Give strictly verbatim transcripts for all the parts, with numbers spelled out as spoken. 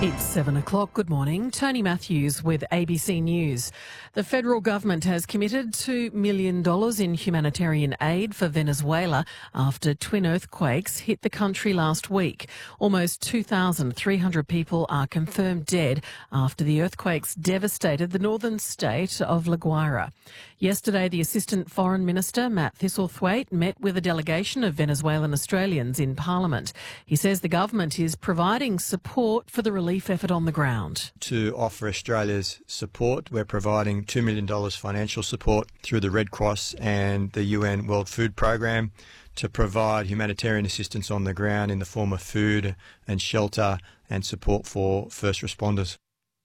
It's seven o'clock. Good morning. Tony Matthews with A B C News. The federal government has committed two million dollars in humanitarian aid for Venezuela after twin earthquakes hit the country last week. Almost two thousand three hundred people are confirmed dead after the earthquakes devastated the northern state of La Guaira. Yesterday, the Assistant Foreign Minister, Matt Thistlethwaite, met with a delegation of Venezuelan Australians in Parliament. He says the government is providing support for the relief effort on the ground. To offer Australia's support, we're providing two million dollars financial support through the Red Cross and the U N World Food Programme to provide humanitarian assistance on the ground in the form of food and shelter and support for first responders.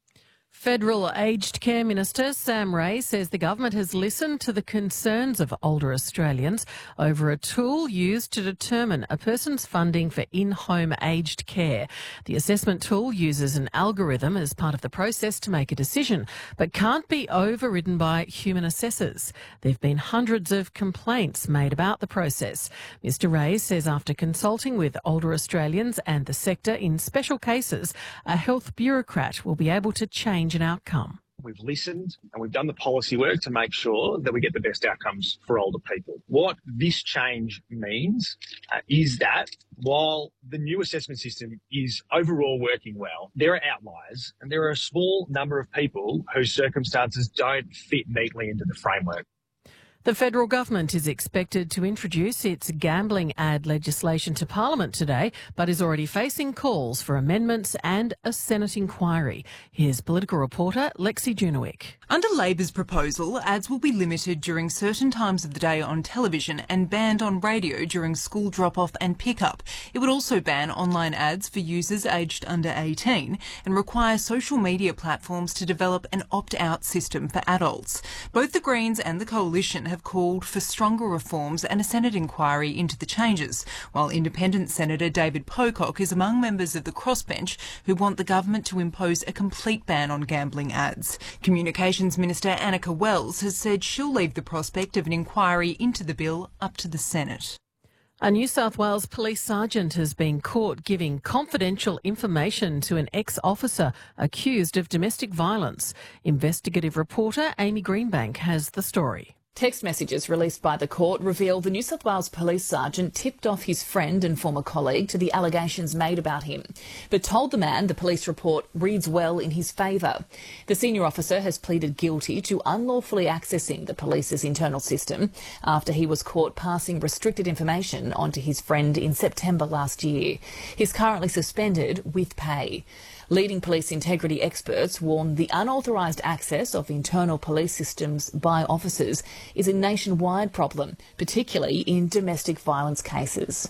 Federal Aged Care Minister Sam Rae says the government has listened to the concerns of older Australians over a tool used to determine a person's funding for in-home aged care. The assessment tool uses an algorithm as part of the process to make a decision, but can't be overridden by human assessors. There have been hundreds of complaints made about the process. Mr Rae says after consulting with older Australians and the sector in special cases, a health bureaucrat will be able to change an outcome. We've listened and we've done the policy work to make sure that we get the best outcomes for older people. What this change means uh, is that while the new assessment system is overall working well, there are outliers and there are a small number of people whose circumstances don't fit neatly into the framework. The federal government is expected to introduce its gambling ad legislation to Parliament today, but is already facing calls for amendments and a Senate inquiry. Here's political reporter Lexi Junowick. Under Labor's proposal, ads will be limited during certain times of the day on television and banned on radio during school drop-off and pick-up. It would also ban online ads for users aged under eighteen and require social media platforms to develop an opt-out system for adults. Both the Greens and the Coalition have called for stronger reforms and a Senate inquiry into the changes, while Independent Senator David Pocock is among members of the crossbench who want the government to impose a complete ban on gambling ads. Communications Minister Annika Wells has said she'll leave the prospect of an inquiry into the bill up to the Senate. A New South Wales police sergeant has been caught giving confidential information to an ex-officer accused of domestic violence. Investigative reporter Amy Greenbank has the story. Text messages released by the court reveal the New South Wales police sergeant tipped off his friend and former colleague to the allegations made about him, but told the man the police report reads well in his favour. The senior officer has pleaded guilty to unlawfully accessing the police's internal system after he was caught passing restricted information onto his friend in September last year. He's currently suspended with pay. Leading police integrity experts warn the unauthorised access of internal police systems by officers is a nationwide problem, particularly in domestic violence cases.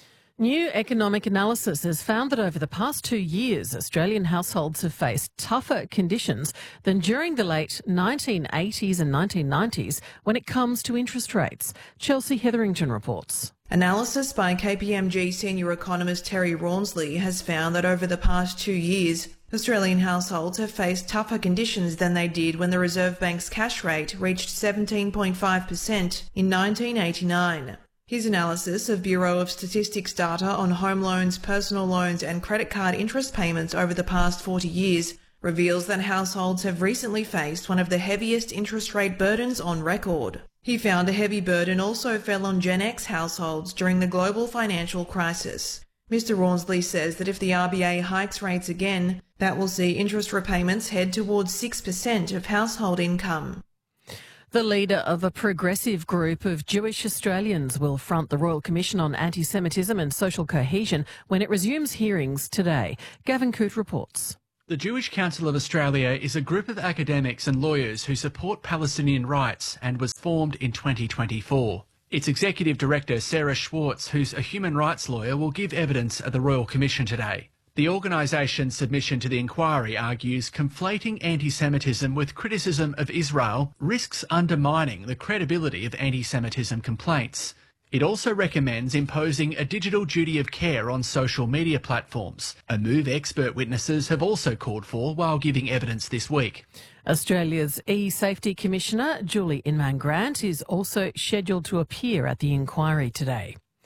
New economic analysis has found that over the past two years, Australian households have faced tougher conditions than during the late nineteen eighties and nineteen nineties when it comes to interest rates. Chelsea Hetherington reports. Analysis by K P M G senior economist Terry Rawnsley has found that over the past two years, Australian households have faced tougher conditions than they did when the Reserve Bank's cash rate reached seventeen point five percent in nineteen eighty-nine. His analysis of Bureau of Statistics data on home loans, personal loans and credit card interest payments over the past forty years reveals that households have recently faced one of the heaviest interest rate burdens on record. He found a heavy burden also fell on Gen X households during the global financial crisis. Mister Rawnsley says that if the R B A hikes rates again, that will see interest repayments head towards six percent of household income. The leader of a progressive group of Jewish Australians will front the Royal Commission on Anti-Semitism and Social Cohesion when it resumes hearings today. Gavin Coote reports. The Jewish Council of Australia is a group of academics and lawyers who support Palestinian rights and was formed in twenty twenty-four. Its executive director, Sarah Schwartz, who's a human rights lawyer, will give evidence at the Royal Commission today. The organisation's submission to the inquiry argues conflating anti-Semitism with criticism of Israel risks undermining the credibility of anti-Semitism complaints. It also recommends imposing a digital duty of care on social media platforms, a move expert witnesses have also called for while giving evidence this week. Australia's E-Safety Commissioner, Julie Inman-Grant, is also scheduled to appear at the inquiry today.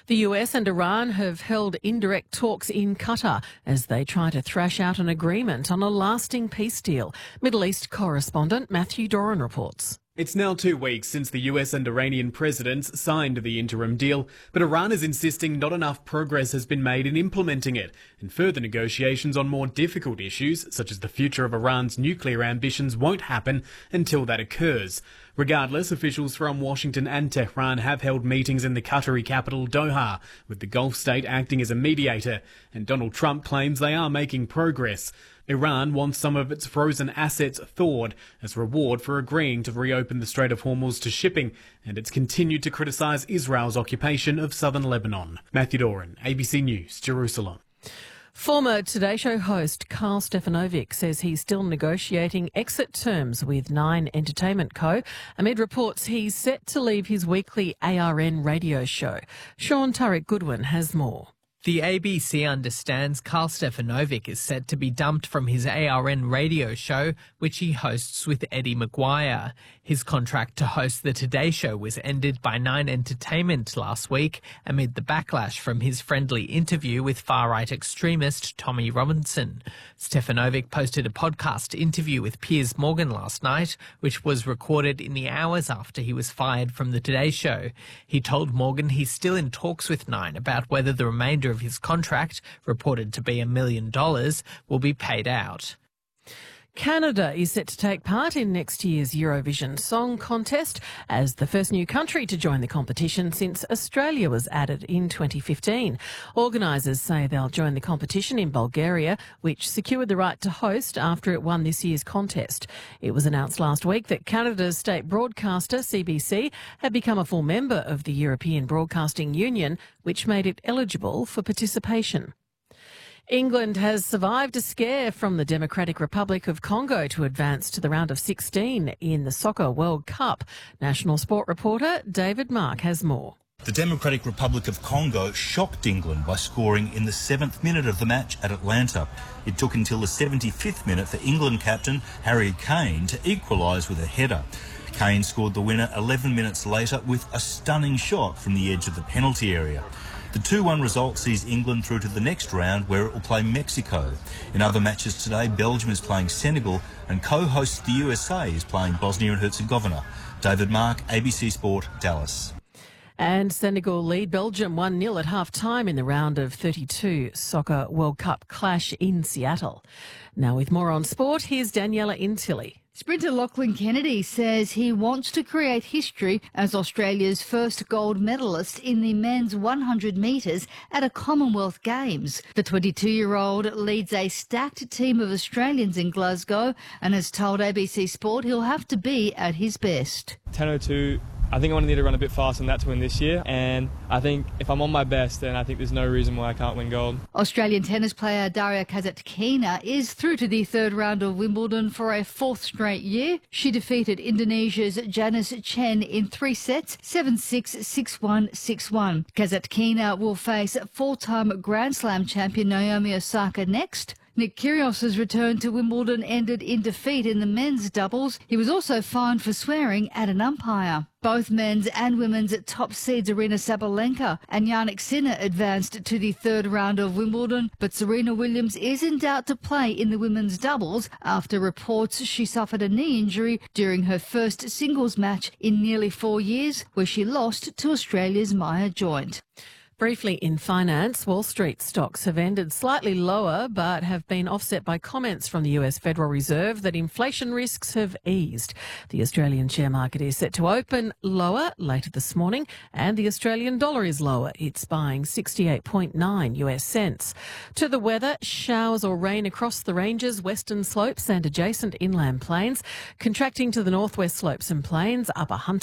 The U S and Iran have held indirect talks in Qatar as they try to thrash out an agreement on a lasting peace deal. Middle East correspondent Matthew Doran reports. It's now two weeks since the U S and Iranian presidents signed the interim deal, but Iran is insisting not enough progress has been made in implementing it, and further negotiations on more difficult issues, such as the future of Iran's nuclear ambitions, won't happen until that occurs. Regardless, officials from Washington and Tehran have held meetings in the Qatari capital Doha, with the Gulf state acting as a mediator, and Donald Trump claims they are making progress. Iran wants some of its frozen assets thawed as reward for agreeing to reopen the Strait of Hormuz to shipping, and it's continued to criticise Israel's occupation of southern Lebanon. Matthew Doran, A B C News, Jerusalem. Former Today Show host Karl Stefanovic says he's still negotiating exit terms with Nine Entertainment Co amid reports he's set to leave his weekly A R N radio show. Sean Turek Goodwin has more. The A B C understands Karl Stefanovic is set to be dumped from his A R N radio show, which he hosts with Eddie Maguire. His contract to host the Today Show was ended by Nine Entertainment last week amid the backlash from his friendly interview with far-right extremist Tommy Robinson. Stefanovic posted a podcast interview with Piers Morgan last night, which was recorded in the hours after he was fired from the Today Show. He told Morgan he's still in talks with Nine about whether the remainder of his contract, reported to be a million dollars, will be paid out. Canada is set to take part in next year's Eurovision Song Contest as the first new country to join the competition since Australia was added in twenty fifteen. Organisers say they'll join the competition in Bulgaria, which secured the right to host after it won this year's contest. It was announced last week that Canada's state broadcaster, C B C, had become a full member of the European Broadcasting Union, which made it eligible for participation. England has survived a scare from the Democratic Republic of Congo to advance to the round of sixteen in the Soccer World Cup. National Sport reporter David Mark has more. The Democratic Republic of Congo shocked England by scoring in the seventh minute of the match at Atlanta. It took until the seventy-fifth minute for England captain Harry Kane to equalise with a header. Kane scored the winner eleven minutes later with a stunning shot from the edge of the penalty area. The two one result sees England through to the next round, where it will play Mexico. In other matches today, Belgium is playing Senegal and co-hosts the U S A is playing Bosnia and Herzegovina. David Mark, A B C Sport, Dallas. And Senegal lead Belgium one nil at half-time in the round of thirty-two Soccer World Cup clash in Seattle. Now with more on sport, here's Daniela Intilli. Sprinter Lachlan Kennedy says he wants to create history as Australia's first gold medalist in the men's one hundred metres at a Commonwealth Games. The twenty-two-year-old leads a stacked team of Australians in Glasgow and has told A B C Sport he'll have to be at his best. ten oh two, I think I want to need to run a bit faster than that to win this year, and I think if I'm on my best, then I think there's no reason why I can't win gold. Australian tennis player Daria Kasatkina is through to the third round of Wimbledon for a fourth straight year. She defeated Indonesia's Janice Chen in three sets, seven six, six one, six one. Kasatkina will face four-time Grand Slam champion Naomi Osaka next. Nick Kyrgios's return to Wimbledon ended in defeat in the men's doubles. He was also fined for swearing at an umpire. Both men's and women's top seeds Aryna Sabalenka and Jannik Sinner advanced to the third round of Wimbledon, but Serena Williams is in doubt to play in the women's doubles after reports she suffered a knee injury during her first singles match in nearly four years, where she lost to Australia's Maya Joint. Briefly in finance, Wall Street stocks have ended slightly lower but have been offset by comments from the U S Federal Reserve that inflation risks have eased. The Australian share market is set to open lower later this morning and the Australian dollar is lower. It's buying sixty-eight point nine U S cents. To the weather, showers or rain across the ranges, western slopes and adjacent inland plains, contracting to the northwest slopes and plains, upper Hunter